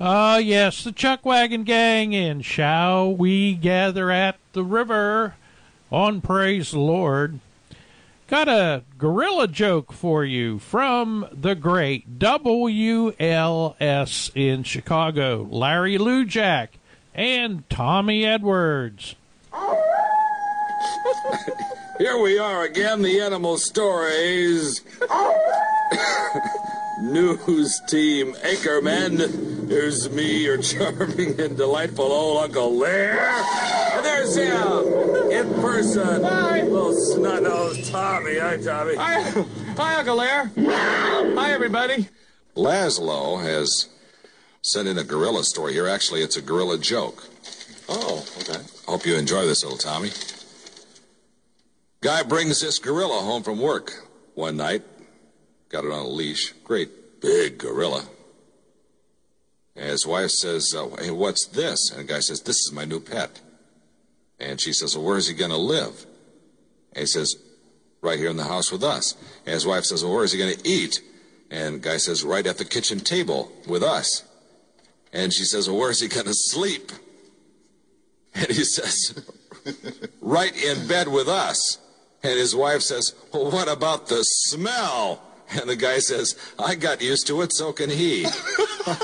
Yes, the Chuckwagon Gang, and shall we gather at the river on Praise the Lord? Got a gorilla joke for you from the great WLS in Chicago, Larry Lujack and Tommy Edwards. Here we are again, the Animal Stories News Team Anchorman. Here's me, your charming and delightful old Uncle Lair. And there's him, in person. Hi. Little snot-nosed Tommy. Hi, Tommy. Hi, Uncle Lair. Hi, everybody. Laszlo has sent in a gorilla story here. Actually, it's a gorilla joke. Oh, okay. Hope you enjoy this, little Tommy. Guy brings this gorilla home from work one night. Got it on a leash. Great big gorilla. And his wife says, hey, what's this? And the guy says, this is my new pet. And she says, well, where's he going to live? And he says, right here in the house with us. And his wife says, well, where is he going to eat? And the guy says, right at the kitchen table with us. And she says, well, where is he going to sleep? And he says, right in bed with us. And his wife says, well, what about the smell? And the guy says, I got used to it, so can he.